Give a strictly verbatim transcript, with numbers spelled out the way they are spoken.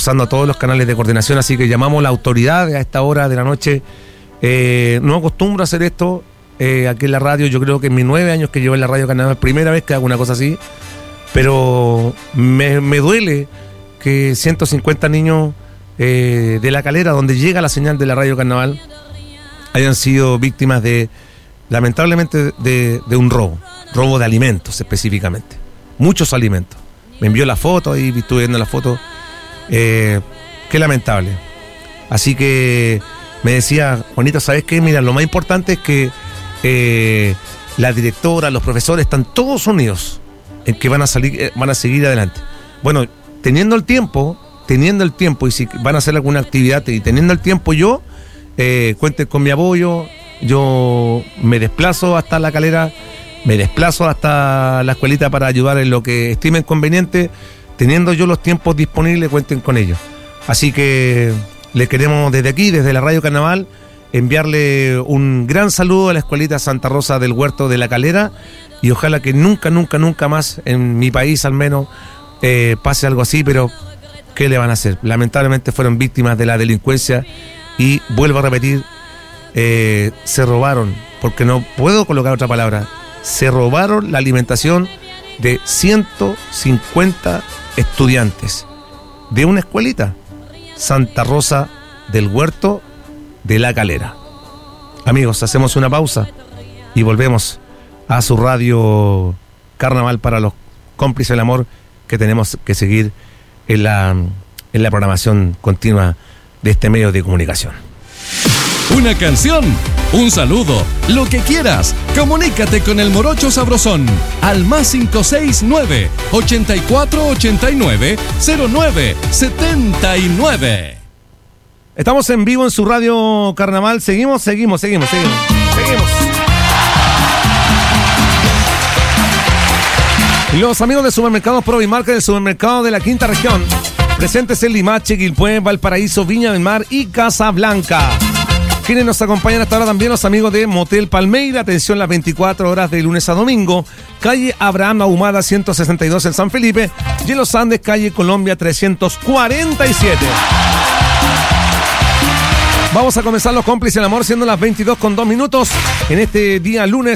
usando a todos los canales de coordinación, así que llamamos a la autoridad a esta hora de la noche. Eh, no acostumbro a hacer esto eh, aquí en la radio. Yo creo que en mis nueve años que llevo en la radio Carnaval, primera vez que hago una cosa así, pero me, me duele que ciento cincuenta niños eh, de La Calera, donde llega la señal de la radio Carnaval, hayan sido víctimas de, lamentablemente, de, de un robo, robo de alimentos específicamente, muchos alimentos. Me envió la foto y estuve viendo la foto, eh, qué lamentable. Así que me decía, Juanito, ¿sabes qué? Mira, lo más importante es que eh, la directora, los profesores están todos unidos en que van a salir, eh, van a seguir adelante. Bueno, teniendo el tiempo, teniendo el tiempo, y si van a hacer alguna actividad y teniendo el tiempo yo, eh, cuenten con mi apoyo. Yo me desplazo hasta La Calera, me desplazo hasta la escuelita para ayudar en lo que estimen conveniente. Teniendo yo los tiempos disponibles, cuenten con ellos. Así que les queremos desde aquí, desde la Radio Carnaval, enviarle un gran saludo a la escuelita Santa Rosa del Huerto de La Calera, y ojalá que nunca, nunca, nunca más en mi país al menos eh, pase algo así, pero ¿qué le van a hacer? Lamentablemente fueron víctimas de la delincuencia y vuelvo a repetir, eh, se robaron, porque no puedo colocar otra palabra, se robaron la alimentación de ciento cincuenta estudiantes de una escuelita, Santa Rosa del Huerto de La Calera. Amigos, hacemos una pausa y volvemos a su radio Carnaval para los cómplices del amor, que tenemos que seguir en la, en la programación continua de este medio de comunicación. Una canción, un saludo, lo que quieras. Comunícate con el Morocho Sabrosón al más cinco seis nueve, ochenta y cuatro ochenta y nueve, cero nueve setenta y nueve. Estamos en vivo en su radio Carnaval. Seguimos, seguimos, seguimos, seguimos. Seguimos. Los amigos de Supermercados Provimarca, del supermercado de la Quinta Región, presentes en Limache, Quilpué, Valparaíso, Viña del Mar y Casablanca. Quienes nos acompañan hasta ahora también los amigos de Motel Palmeira, atención las veinticuatro horas de lunes a domingo, calle Abraham Ahumada ciento sesenta y dos en San Felipe, y en Los Andes, calle Colombia trescientos cuarenta y siete. Vamos a comenzar los cómplices del amor siendo las veintidós con dos minutos en este día lunes